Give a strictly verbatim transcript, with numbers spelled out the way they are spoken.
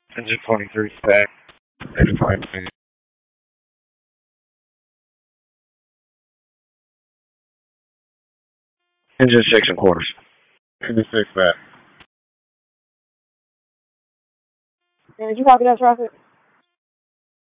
Engine twenty-three stack, eighty-five feet. Engine six and quarters. eighty-six back. Did you copy that traffic?